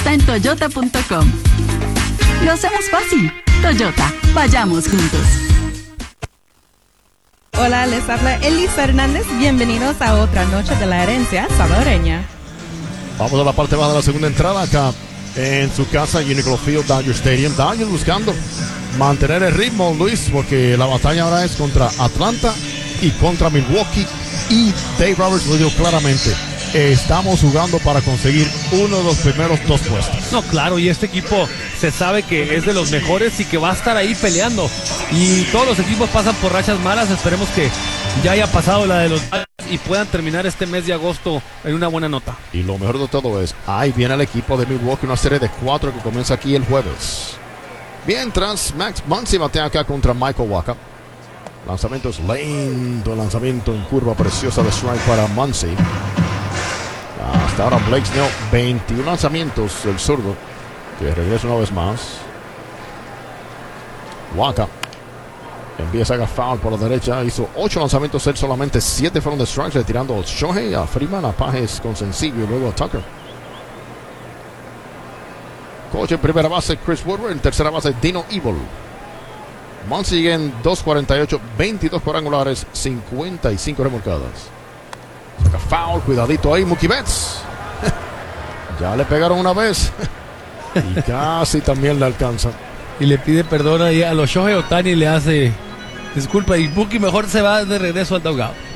está en toyota.com. Lo hacemos fácil. Toyota, vayamos juntos. Hola, les habla Elisa Hernández. Bienvenidos a otra noche de la herencia salvadoreña. Vamos a la parte baja de la segunda entrada acá en su casa, Uniqlo Field, Dodger Stadium. Dodgers buscando mantener el ritmo, Luis, porque la batalla ahora es contra Atlanta y contra Milwaukee. Y Dave Roberts lo dijo claramente: estamos jugando para conseguir uno de los primeros dos puestos. No, claro, y este equipo se sabe que es de los mejores y que va a estar ahí peleando. Y todos los equipos pasan por rachas malas. Esperemos que ya haya pasado la de los y puedan terminar este mes de agosto en una buena nota. Y lo mejor de todo es, ahí viene el equipo de Milwaukee, una serie de 4 que comienza aquí el jueves. Mientras Max Muncy batea acá contra Michael Wacha. Lanzamiento es lento, lanzamiento en curva preciosa de strike para Muncy. Hasta ahora Blake Snell, 21 lanzamientos, el zurdo, que regresa una vez más. Wacha empieza a hacer foul por la derecha. Hizo 8 lanzamientos, él solamente 7 fueron de strikes, retirando a Shohei, a Freeman, a Pages con sencillo y luego a Tucker. Coach en primera base Chris Woodward, en tercera base Dino Evil. Muncy sigue en 2.48, 22 cuadrangulares, 55 remolcadas. Saca foul, cuidadito ahí Mookie Betts. Ya le pegaron una vez y casi también le alcanzan. Y le pide perdón ahí a los Shohei Ohtani, le hace disculpa, y Buki mejor se va de regreso al dugout.